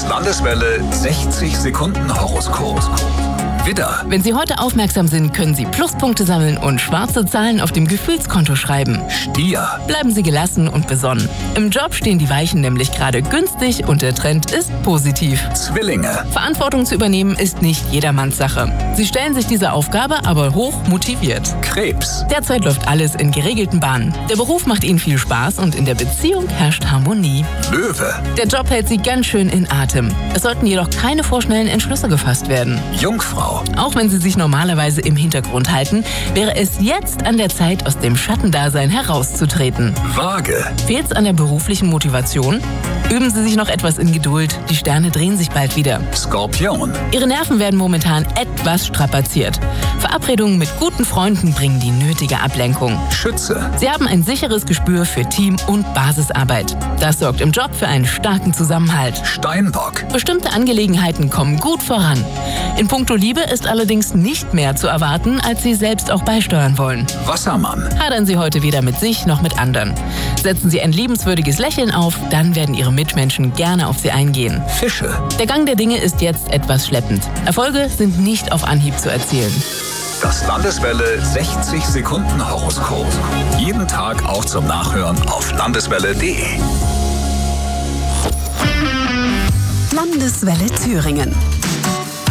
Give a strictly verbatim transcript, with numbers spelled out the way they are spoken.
Landeswelle sechzig Sekunden Horoskop. Widder. Wenn Sie heute aufmerksam sind, können Sie Pluspunkte sammeln und schwarze Zahlen auf dem Gefühlskonto schreiben. Stier. Bleiben Sie gelassen und besonnen. Im Job stehen die Weichen nämlich gerade günstig und der Trend ist positiv. Zwillinge. Verantwortung zu übernehmen ist nicht jedermanns Sache. Sie stellen sich diese Aufgabe aber hoch motiviert. Krebs. Derzeit läuft alles in geregelten Bahnen. Der Beruf macht Ihnen viel Spaß und in der Beziehung herrscht Harmonie. Löwe. Der Job hält Sie ganz schön in Atem. Es sollten jedoch keine vorschnellen Entschlüsse gefasst werden. Jungfrau. Auch wenn Sie sich normalerweise im Hintergrund halten, wäre es jetzt an der Zeit, aus dem Schattendasein herauszutreten. Waage. Fehlt's an der beruflichen Motivation? Üben Sie sich noch etwas in Geduld. Die Sterne drehen sich bald wieder. Skorpion. Ihre Nerven werden momentan etwas strapaziert. Verabredungen mit guten Freunden bringen die nötige Ablenkung. Schütze. Sie haben ein sicheres Gespür für Team- und Basisarbeit. Das sorgt im Job für einen starken Zusammenhalt. Steinbock. Bestimmte Angelegenheiten kommen gut voran. In puncto Liebe ist allerdings nicht mehr zu erwarten, als Sie selbst auch beisteuern wollen. Wassermann. Hadern Sie heute weder mit sich noch mit anderen. Setzen Sie ein liebenswürdiges Lächeln auf, dann werden Ihre Mitmenschen gerne auf Sie eingehen. Fische. Der Gang der Dinge ist jetzt etwas schleppend. Erfolge sind nicht auf Anhieb zu erzielen. Das Landeswelle sechzig Sekunden Horoskop. Jeden Tag auch zum Nachhören auf landeswelle punkt de. Landeswelle Thüringen.